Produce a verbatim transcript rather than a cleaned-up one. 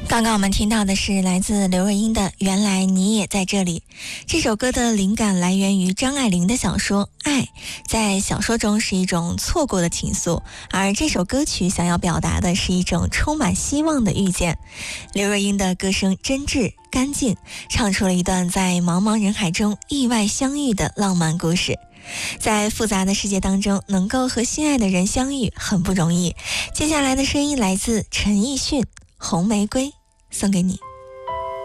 刚刚我们听到的是来自刘若英的《原来你也在这里》。这首歌的灵感来源于张爱玲的小说《爱》，在小说中是一种错过的情愫，而这首歌曲想要表达的是一种充满希望的遇见。刘若英的歌声真挚干净，唱出了一段在茫茫人海中意外相遇的浪漫故事。在复杂的世界当中，能够和心爱的人相遇很不容易。接下来的声音来自陈奕迅，《红玫瑰》送给你。